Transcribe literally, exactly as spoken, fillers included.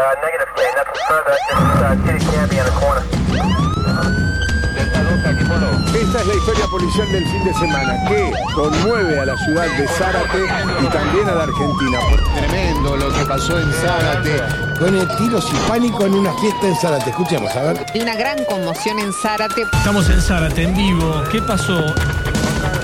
negative, K. Nothing further. Just uh, Titty Candy on the corner. Esta es la historia policial del fin de semana que conmueve a la ciudad de Zárate y también a la Argentina. Tremendo lo que pasó en Zárate. Pone tiros y pánico en una fiesta en Zárate. Escuchemos, a ver. Hay una gran conmoción en Zárate. Estamos en Zárate, en vivo. ¿Qué pasó?